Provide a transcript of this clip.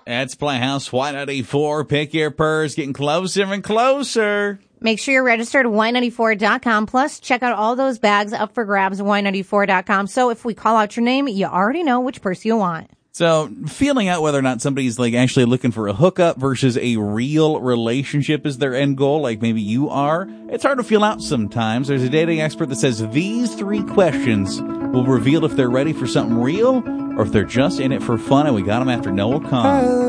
It's Playhouse Y94. Pick your purse. Getting closer and closer. Make sure you're registered at Y94.com. Plus, check out all those bags up for grabs at Y94.com. So if we call out your name, you already know which purse you want. So, feeling out whether or not somebody's like actually looking for a hookup versus a real relationship is their end goal, like maybe you are, it's hard to feel out sometimes. There's a dating expert that says these 3 questions will reveal if they're ready for something real or if they're just in it for fun, and we got them after Noah Kahn.